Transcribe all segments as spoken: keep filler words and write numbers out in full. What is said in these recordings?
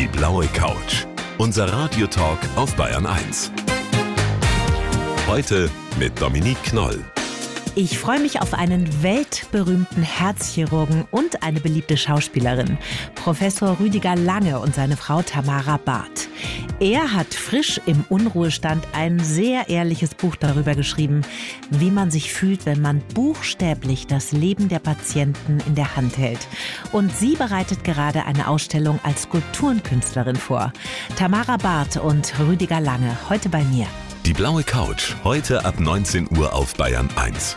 Die blaue Couch. Unser Radiotalk auf Bayern eins. Heute mit Dominique Knoll. Ich freue mich auf einen weltberühmten Herzchirurgen und eine beliebte Schauspielerin, Professor Rüdiger Lange und seine Frau Tamara Barth. Er hat frisch im Unruhestand ein sehr ehrliches Buch darüber geschrieben, wie man sich fühlt, wenn man buchstäblich das Leben der Patienten in der Hand hält. Und sie bereitet gerade eine Ausstellung als Skulpturenkünstlerin vor. Tamara Barth und Rüdiger Lange, heute bei mir. Die blaue Couch, heute ab neunzehn Uhr auf Bayern eins.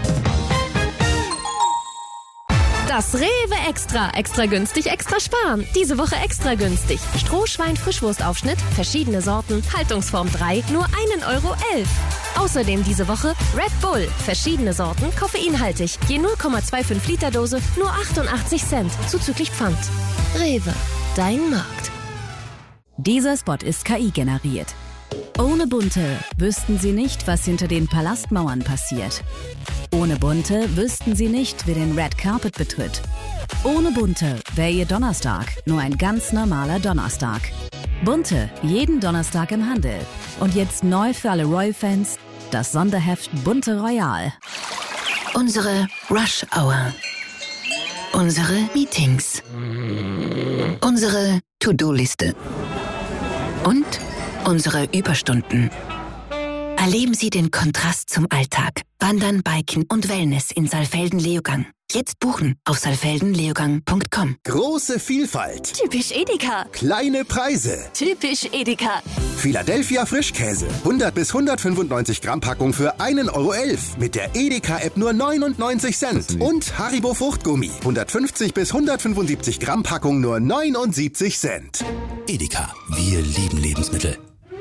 Das Rewe Extra. Extra günstig, extra sparen. Diese Woche extra günstig. Strohschwein-Frischwurstaufschnitt, verschiedene Sorten, Haltungsform drei, nur einen Euro elf. Außerdem diese Woche Red Bull, verschiedene Sorten, koffeinhaltig. Je null Komma fünfundzwanzig Liter Dose, nur achtundachtzig Cent, zuzüglich Pfand. Rewe, dein Markt. Dieser Spot ist K I generiert. Ohne Bunte wüssten Sie nicht, was hinter den Palastmauern passiert. Ohne Bunte wüssten Sie nicht, wer den Red Carpet betritt. Ohne Bunte wäre Ihr Donnerstag nur ein ganz normaler Donnerstag. Bunte, jeden Donnerstag im Handel. Und jetzt neu für alle Royal-Fans, das Sonderheft Bunte Royal. Unsere Rush Hour. Unsere Meetings. Unsere To-Do-Liste. Und unsere Überstunden. Erleben Sie den Kontrast zum Alltag. Wandern, Biken und Wellness in Saalfelden-Leogang. Jetzt buchen auf saalfelden leogang punkt com. Große Vielfalt. Typisch Edeka. Kleine Preise. Typisch Edeka. Philadelphia Frischkäse. hundert bis hundertfünfundneunzig Gramm Packung für einen Euro elf. Mit der Edeka-App nur neunundneunzig Cent. Und Haribo Fruchtgummi. hundertfünfzig bis hundertfünfundsiebzig Gramm Packung nur neunundsiebzig Cent. Edeka. Wir lieben Lebensmittel.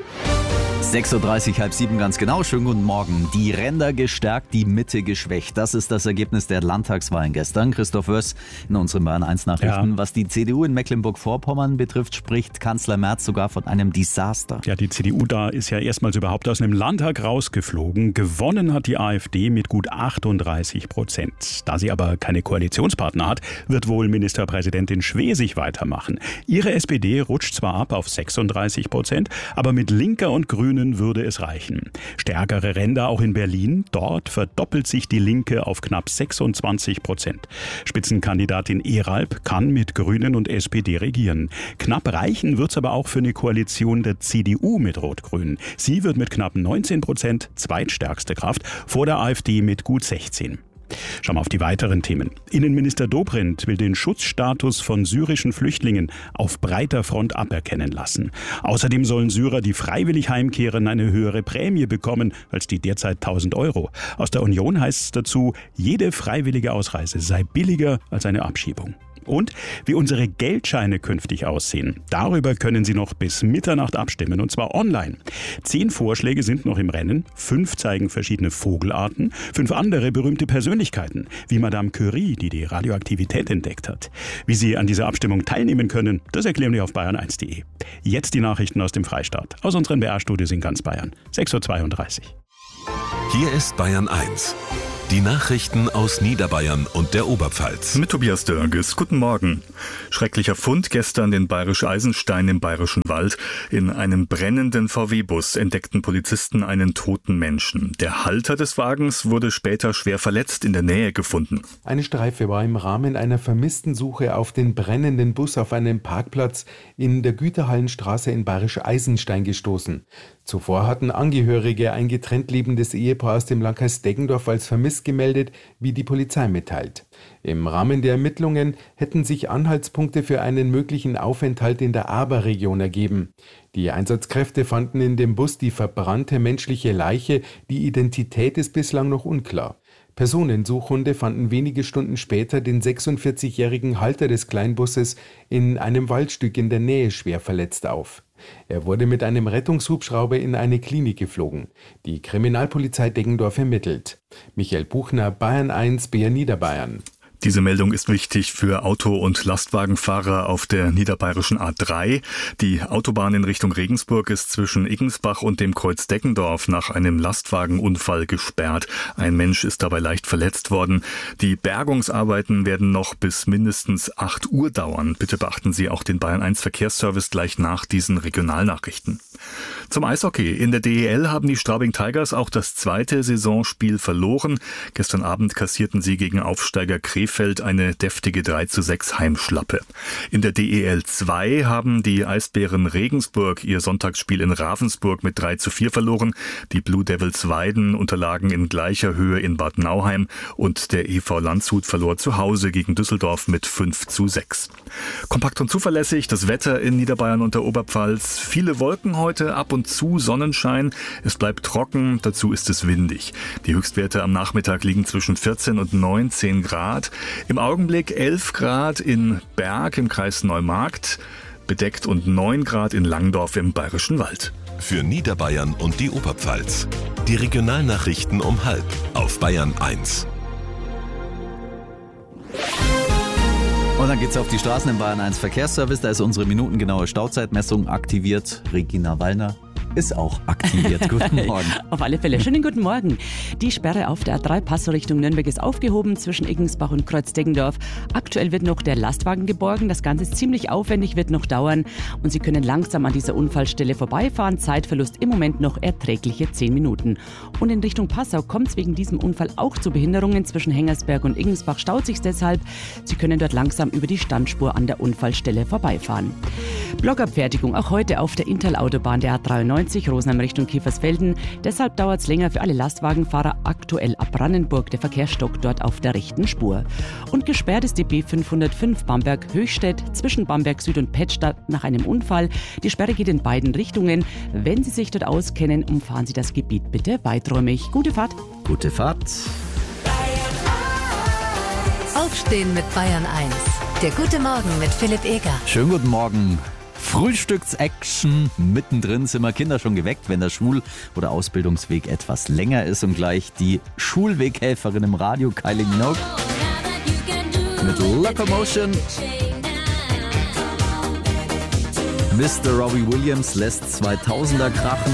sechs Uhr dreißig, halb sieben ganz genau. Schönen guten Morgen. Die Ränder gestärkt, die Mitte geschwächt. Das ist das Ergebnis der Landtagswahlen gestern. Christoph Wörs in unseren Bayern eins Nachrichten. Ja. Was die C D U in Mecklenburg-Vorpommern betrifft, spricht Kanzler Merz sogar von einem Desaster. Ja, die C D U da ist ja erstmals überhaupt aus einem Landtag rausgeflogen. Gewonnen hat die AfD mit gut achtunddreißig Prozent. Da sie aber keine Koalitionspartner hat, wird wohl Ministerpräsidentin Schwesig weitermachen. Ihre S P D rutscht zwar ab auf sechsunddreißig Prozent, aber mit Linker und Grünen würde es reichen. Stärkere Ränder auch in Berlin. Dort verdoppelt sich die Linke auf knapp sechsundzwanzig Prozent. Spitzenkandidatin Eralp kann mit Grünen und S P D regieren. Knapp reichen wird es aber auch für eine Koalition der C D U mit Rot-Grün. Sie wird mit knapp neunzehn Prozent zweitstärkste Kraft, vor der AfD mit gut sechzehn. Schauen wir auf die weiteren Themen. Innenminister Dobrindt will den Schutzstatus von syrischen Flüchtlingen auf breiter Front aberkennen lassen. Außerdem sollen Syrer, die freiwillig heimkehren, eine höhere Prämie bekommen als die derzeit tausend Euro. Aus der Union heißt es dazu, jede freiwillige Ausreise sei billiger als eine Abschiebung. Und wie unsere Geldscheine künftig aussehen. Darüber können Sie noch bis Mitternacht abstimmen, und zwar online. Zehn Vorschläge sind noch im Rennen, fünf zeigen verschiedene Vogelarten, fünf andere berühmte Persönlichkeiten, wie Madame Curie, die die Radioaktivität entdeckt hat. Wie Sie an dieser Abstimmung teilnehmen können, das erklären wir auf bayern eins punkt de. Jetzt die Nachrichten aus dem Freistaat, aus unseren B R-Studios in ganz Bayern. sechs Uhr zweiunddreißig. Hier ist Bayern eins. Die Nachrichten aus Niederbayern und der Oberpfalz. Mit Tobias Dörges. Guten Morgen. Schrecklicher Fund gestern in Bayerisch-Eisenstein im Bayerischen Wald. In einem brennenden V W-Bus entdeckten Polizisten einen toten Menschen. Der Halter des Wagens wurde später schwer verletzt in der Nähe gefunden. Eine Streife war im Rahmen einer Vermisstensuche auf den brennenden Bus auf einem Parkplatz in der Güterhallenstraße in Bayerisch-Eisenstein gestoßen. Zuvor hatten Angehörige ein getrennt lebendes Ehepaar aus dem Landkreis Deggendorf als vermisst gemeldet, wie die Polizei mitteilt. Im Rahmen der Ermittlungen hätten sich Anhaltspunkte für einen möglichen Aufenthalt in der Aber-Region ergeben. Die Einsatzkräfte fanden in dem Bus die verbrannte menschliche Leiche, die Identität ist bislang noch unklar. Personensuchhunde fanden wenige Stunden später den sechsundvierzigjährigen Halter des Kleinbusses in einem Waldstück in der Nähe schwer verletzt auf. Er wurde mit einem Rettungshubschrauber in eine Klinik geflogen. Die Kriminalpolizei Deggendorf ermittelt. Michael Buchner, Bayern eins, B R Niederbayern. Diese Meldung ist wichtig für Auto- und Lastwagenfahrer auf der niederbayerischen A drei. Die Autobahn in Richtung Regensburg ist zwischen Iggensbach und dem Kreuz Deggendorf nach einem Lastwagenunfall gesperrt. Ein Mensch ist dabei leicht verletzt worden. Die Bergungsarbeiten werden noch bis mindestens acht Uhr dauern. Bitte beachten Sie auch den Bayern eins Verkehrsservice gleich nach diesen Regionalnachrichten. Zum Eishockey. In der D E L haben die Straubing Tigers auch das zweite Saisonspiel verloren. Gestern Abend kassierten sie gegen Aufsteiger Krefeld eine deftige drei zu sechs Heimschlappe. In der D E L zwei haben die Eisbären Regensburg ihr Sonntagsspiel in Ravensburg mit drei zu vier verloren. Die Blue Devils Weiden unterlagen in gleicher Höhe in Bad Nauheim und der E V Landshut verlor zu Hause gegen Düsseldorf mit fünf zu sechs. Kompakt und zuverlässig das Wetter in Niederbayern und der Oberpfalz. Viele Wolken heute, ab und zu Sonnenschein. Es bleibt trocken, dazu ist es windig. Die Höchstwerte am Nachmittag liegen zwischen vierzehn und neunzehn Grad. Im Augenblick elf Grad in Berg im Kreis Neumarkt, bedeckt und neun Grad in Langdorf im Bayerischen Wald. Für Niederbayern und die Oberpfalz. Die Regionalnachrichten um halb auf Bayern eins. Und dann geht's auf die Straßen im Bayern eins Verkehrsservice. Da ist unsere minutengenaue Stauzeitmessung aktiviert. Regina Wallner ist auch aktiviert. Guten Morgen. Auf alle Fälle. Schönen guten Morgen. Die Sperre auf der A drei Passau Richtung Nürnberg ist aufgehoben zwischen Iggensbach und Kreuz Deggendorf. Aktuell wird noch der Lastwagen geborgen. Das Ganze ist ziemlich aufwendig, wird noch dauern. Und Sie können langsam an dieser Unfallstelle vorbeifahren. Zeitverlust im Moment noch erträgliche zehn Minuten. Und in Richtung Passau kommt es wegen diesem Unfall auch zu Behinderungen. Zwischen Hengersberg und Iggensbach staut sich deshalb. Sie können dort langsam über die Standspur an der Unfallstelle vorbeifahren. Blockabfertigung auch heute auf der Interlautobahn der A dreiundneunzig Rosenheim Richtung Kiefersfelden. Deshalb dauert es länger für alle Lastwagenfahrer. Aktuell ab Brandenburg der Verkehrsstock dort auf der rechten Spur. Und gesperrt ist die B fünfhundertfünf Bamberg-Höchstädt zwischen Bamberg Süd und Pettstadt nach einem Unfall. Die Sperre geht in beiden Richtungen. Wenn Sie sich dort auskennen, umfahren Sie das Gebiet bitte weiträumig. Gute Fahrt. Gute Fahrt. Aufstehen mit Bayern eins. Der gute Morgen mit Philipp Eger. Schönen guten Morgen. Frühstücksaction. Mittendrin sind wir Kinder schon geweckt, wenn der Schul- oder Ausbildungsweg etwas länger ist. Und gleich die Schulweghelferin im Radio, Kylie Minogue, mit Locomotion. Mister Robbie Williams lässt zweitausender krachen.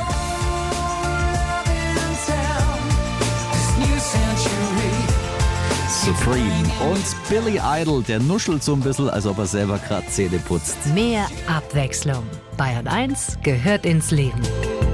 Supreme. Und Billy Idol, der nuschelt so ein bisschen, als ob er selber gerade Zähne putzt. Mehr Abwechslung. Bayern eins gehört ins Leben.